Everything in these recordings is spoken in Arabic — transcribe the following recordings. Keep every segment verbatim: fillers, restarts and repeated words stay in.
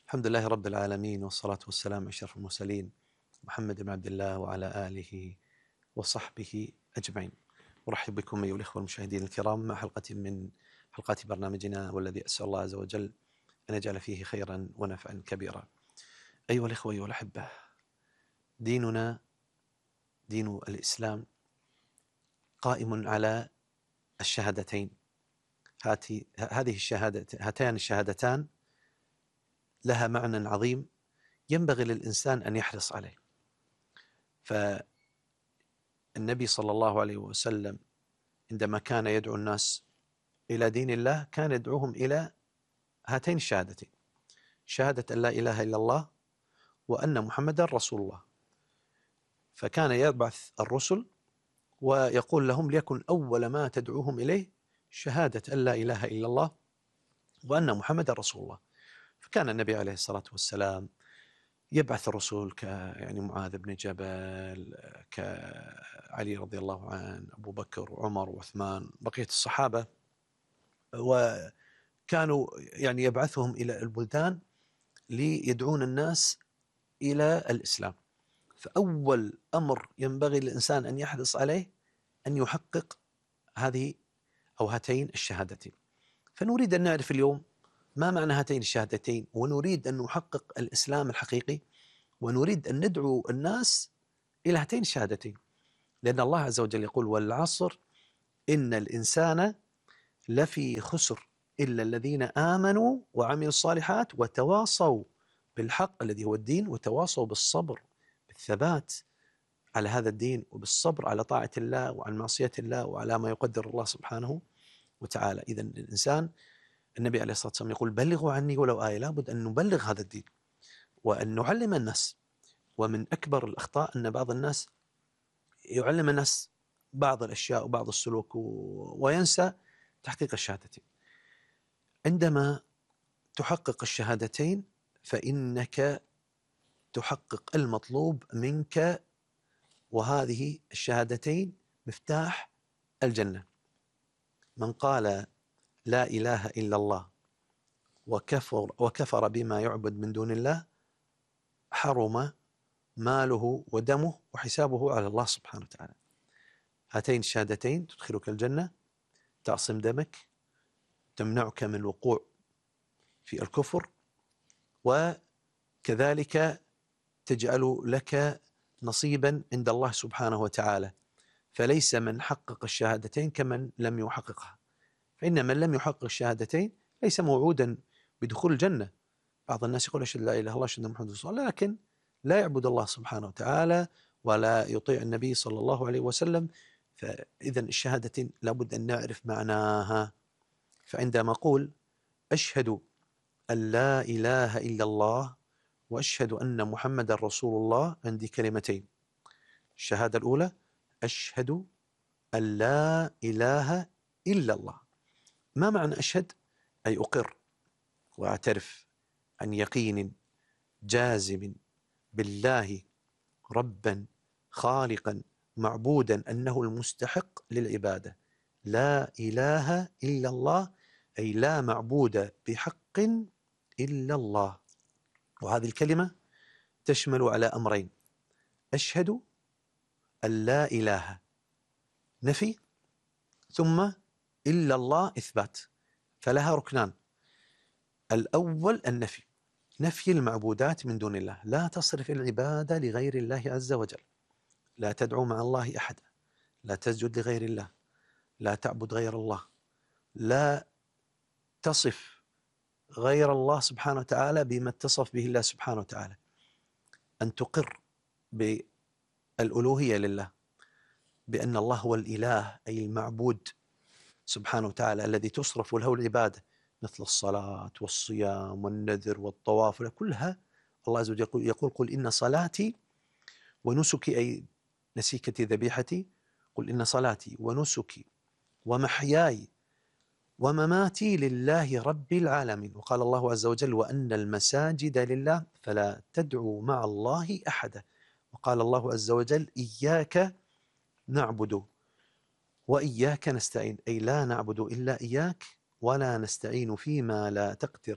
الحمد لله رب العالمين، والصلاة والسلام على أشرف المرسلين محمد بن عبد الله وعلى آله وصحبه أجمعين. أرحب بكم أيها الأخوة المشاهدين الكرام مع حلقة من حلقات برنامجنا، والذي أسأل الله عز وجل أن يجعل فيه خيرا ونفعا كبيرا. أيها الأخوة أيها الأحبة، ديننا دين الإسلام قائم على الشهادتين. هذه الشهادة هاتان الشهادتان لها معنى عظيم ينبغي للإنسان أن يحرص عليه. فالنبي صلى الله عليه وسلم عندما كان يدعو الناس إلى دين الله كان يدعوهم إلى هاتين الشهادتين: شهادة أن لا إله إلا الله وأن محمدا رسول الله. فكان يبعث الرسل ويقول لهم: ليكن أول ما تدعوهم إليه شهادة أن لا إله إلا الله وأن محمدا رسول الله. فكان النبي عليه الصلاة والسلام يبعث الرسل ك يعني معاذ بن جبل، كعلي رضي الله عنه، أبو بكر وعمر وعثمان، بقية الصحابة، وكانوا يعني يبعثهم إلى البلدان ليدعون الناس إلى الإسلام. فأول أمر ينبغي للإنسان أن يحرص عليه أن يحقق هذه أو هاتين الشهادتين. فنريد أن نعرف اليوم ما معنى هاتين الشهادتين، ونريد أن نحقق الإسلام الحقيقي، ونريد أن ندعو الناس إلى هاتين الشهادتين، لأن الله عز وجل يقول: والعصر إن الإنسان لفي خسر إلا الذين آمنوا وعملوا الصالحات وتواصوا بالحق الذي هو الدين وتواصوا بالصبر، بالثبات على هذا الدين، وبالصبر على طاعة الله وعن معصية الله وعلى ما يقدر الله سبحانه وتعالى. إذن الإنسان، النبي عليه الصلاة والسلام يقول: بلغوا عني ولو آية. لابد أن نبلغ هذا الدين وأن نعلم الناس. ومن أكبر الأخطاء أن بعض الناس يعلم الناس بعض الأشياء وبعض السلوك وينسى تحقيق الشهادتين. عندما تحقق الشهادتين فإنك تحقق المطلوب منك، وهذه الشهادتين مفتاح الجنة. من قال لا إله إلا الله وكفر, وكفر بما يعبد من دون الله حرم ماله ودمه وحسابه على الله سبحانه وتعالى. هاتين الشهادتين تدخلك الجنة، تعصم دمك، تمنعك من الوقوع في الكفر، وكذلك تجعل لك نصيبا عند الله سبحانه وتعالى. فليس من حقق الشهادتين كمن لم يحققها، فإن من لم يحقق الشهادتين ليس موعودا بدخول الجنة. بعض الناس يقول: أشهد لا إله إلا الله أشهد أن محمدا رسول الله، لكن لا يعبد الله سبحانه وتعالى ولا يطيع النبي صلى الله عليه وسلم. فإذا الشهادتين لابد أن نعرف معناها. فعندما أقول أشهد أن لا إله إلا الله وأشهد أن محمدا رسول الله، عندي كلمتين. الشهادة الأولى: أشهد أن لا إله إلا الله. ما معنى أشهد؟ أي أقر وأعترف عن يقين جازم بالله ربا خالقا معبودا أنه المستحق للعبادة. لا إله إلا الله أي لا معبود بحق إلا الله. وهذه الكلمة تشمل على أمرين: أشهد أن لا إله نفي، ثم إلا الله إثبات. فلها ركنان: الأول النفي، نفي المعبودات من دون الله، لا تصرف العبادة لغير الله عز وجل، لا تدعو مع الله أحدا، لا تسجد لغير الله، لا تعبد غير الله، لا تصف غير الله سبحانه وتعالى بما اتصف به الله سبحانه وتعالى. أن تقر بالألوهية لله، بأن الله هو الإله أي المعبود سبحانه وتعالى الذي تصرف له العبادة، مثل الصلاة والصيام والنذر والطواف، كلها الله عز وجل يقول, يقول قل إن صلاتي ونسكي أي نسيكتي ذبيحتي، قل إن صلاتي ونسكي ومحياي ومماتي لله رب العالمين. وقال الله عز وجل: وأن المساجد لله فلا تدعوا مع الله أحدا. وقال الله عز وجل: إياك نعبد وإياك نستعين، أي لا نعبد إلا إياك ولا نستعين فيما لا تقدر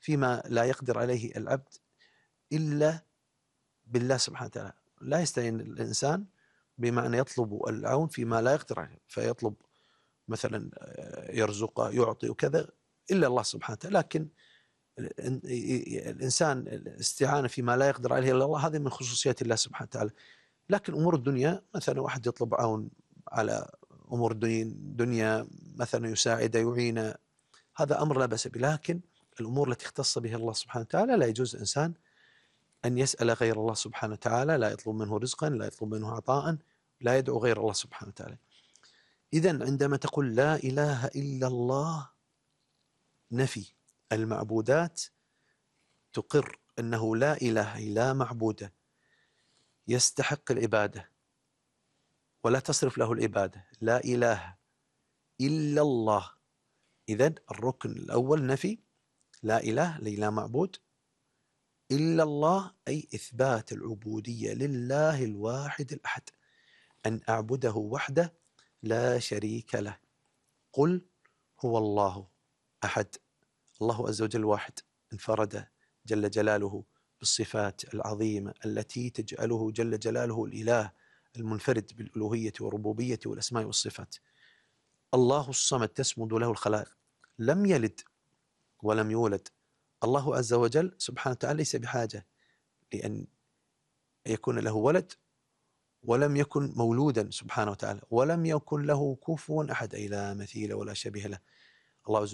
فيما لا يقدر عليه العبد إلا بالله سبحانه وتعالى. لا يستعين الإنسان بمعنى يطلب العون فيما لا يقدر عليه، فيطلب مثلا يرزقه يعطي وكذا إلا الله سبحانه وتعالى. لكن الإنسان الاستعانة فيما لا يقدر عليه إلا الله هذه من خصوصيات الله سبحانه وتعالى. لكن أمور الدنيا مثلا واحد يطلب عون على أمور الدنيا مثلا يساعد يعين، هذا أمر لا بأس به. لكن الأمور التي اختص بها الله سبحانه وتعالى لا يجوز الإنسان أن يسأل غير الله سبحانه وتعالى، لا يطلب منه رزقا، لا يطلب منه عطاء، لا يدعو غير الله سبحانه وتعالى. إذن عندما تقول لا إله إلا الله نفي المعبودات، تقر أنه لا إله إلا معبود يستحق العبادة ولا تصرف له العبادة، لا إله إلا الله. إذن الركن الأول نفي لا إله أي لا معبود إلا الله، أي إثبات العبودية لله الواحد الأحد، أن أعبده وحده لا شريك له. قل هو الله أحد، الله عز وجل واحد، انفرد جل جلاله بالصفات العظيمة التي تجعله جل جلاله الإله المنفرد بالألوهية والربوبية والأسماء والصفات. الله الصمد تسمد له الخلائق، لم يلد ولم يولد. الله عز وجل سبحانه وتعالى ليس بحاجة لأن يكون له ولد، ولم يكن مولودا سبحانه وتعالى، ولم يكن له كفوا أحد، أي لا مثيل ولا شبيه له. الله عز